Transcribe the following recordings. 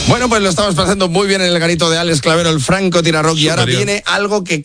Bueno, pues lo estamos pasando muy bien en el garito de Alex Clavero, el Franco Tirarock, y ahora viene algo que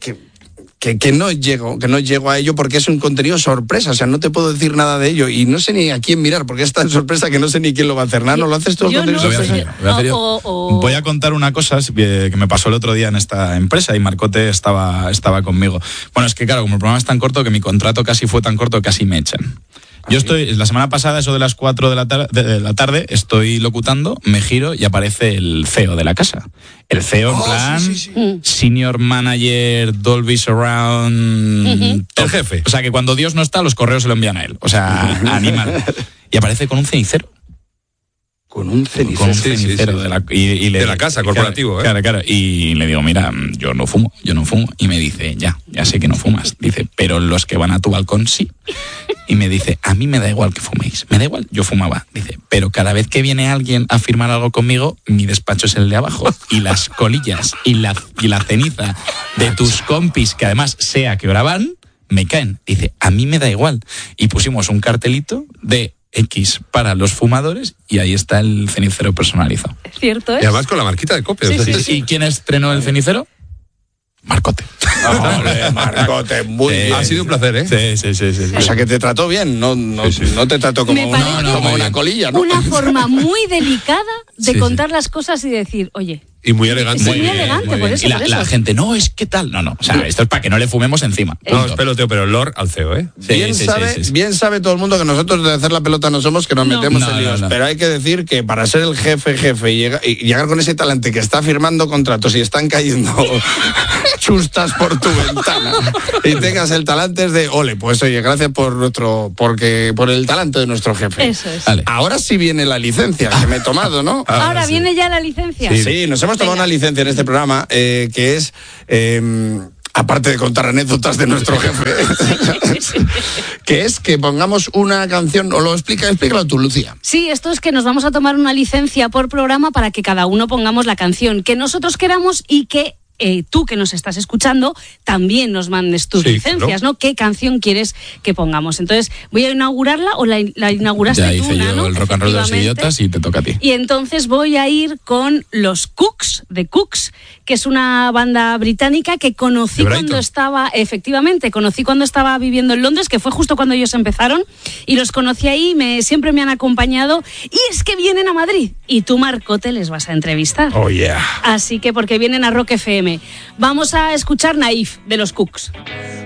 no llego a ello porque es un contenido sorpresa, o sea, no te puedo decir nada de ello y no sé ni a quién mirar porque es tan sorpresa que no sé ni quién lo va a hacer. ¿No lo haces tú el contenido sorpresa? Voy a contar una cosa que me pasó el otro día en esta empresa y Marcote estaba conmigo. Bueno, es que claro, como el programa es tan corto que mi contrato casi fue tan corto que casi me echan. Yo estoy, la semana pasada, eso de las 4 de la tarde, estoy locutando, me giro y aparece el CEO de la casa. El CEO en plan, Senior Manager, Dolby Surround... El jefe. O sea, que cuando Dios no está, los correos se lo envían a él. O sea, animal. Y aparece con un cenicero. Con un cenicero. De la casa, corporativo. Claro. Y le digo, mira, yo no fumo. Y me dice, ya sé que no fumas. Dice, pero los que van a tu balcón sí. Y me dice, a mí me da igual que fuméis. Me da igual, yo fumaba. Dice, pero cada vez que viene alguien a firmar algo conmigo, mi despacho es el de abajo. Y las colillas y la ceniza de tus compis, que además sé a qué hora van, me caen. Dice, a mí me da igual. Y pusimos un cartelito de X para los fumadores y ahí está el cenicero personalizado. ¿Cierto es? Y además con la marquita de copia. Sí. ¿Y quién estrenó el cenicero? Marcote. Marcote, muy bien. Ha sido un placer, ¿eh? Sí. O sea, que te trató bien, no te trató como una colilla, ¿no? Una forma muy delicada de contar las cosas y decir, oye... Y muy elegante. Sí, muy elegante, por eso. Y la gente, no, es que tal. No. O sea, esto es para que no le fumemos encima. No, es peloteo, pero olor al CEO, ¿eh? Bien sabe todo el mundo que nosotros de hacer la pelota no somos, que nos metemos en líos. Pero hay que decir que para ser el jefe y llegar con ese talante que está firmando contratos y están cayendo chustas por tu ventana y tengas el talante de, ole, pues oye, gracias por el talante de nuestro jefe. Eso es. Vale. Ahora sí viene la licencia que me he tomado, ¿no? Ahora viene ya la licencia. Sí, nos hemos tomado una licencia en este programa que es, aparte de contar anécdotas de nuestro jefe, que es que pongamos una canción, o explícalo tú, Lucía. Sí, esto es que nos vamos a tomar una licencia por programa para que cada uno pongamos la canción que nosotros queramos y que tú que nos estás escuchando también nos mandes tus licencias, ¿no? ¿Qué canción quieres que pongamos? Entonces, voy a inaugurarla o la inauguraste tú, Ya hice yo, ¿no? El rock and roll de los idiotas y te toca a ti. Y entonces voy a ir con los Cooks, The Cooks, que es una banda británica que conocí cuando estaba viviendo en Londres, que fue justo cuando ellos empezaron, y los conocí ahí, siempre me han acompañado, y es que vienen a Madrid, y tú, Marcote, les vas a entrevistar. Oh, yeah. Así que porque vienen a Rock FM. Vamos a escuchar Naif de los Cooks.